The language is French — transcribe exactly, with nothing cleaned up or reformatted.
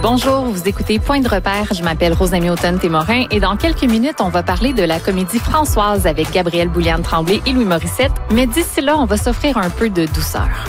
Bonjour, vous écoutez Point de repère. Je m'appelle Rosamie Automne-Témorin et dans quelques minutes, on va parler de la comédie Françoise avec Gabrielle Bouliane-Tremblay et Louis Morissette. Mais d'ici là, on va s'offrir un peu de douceur.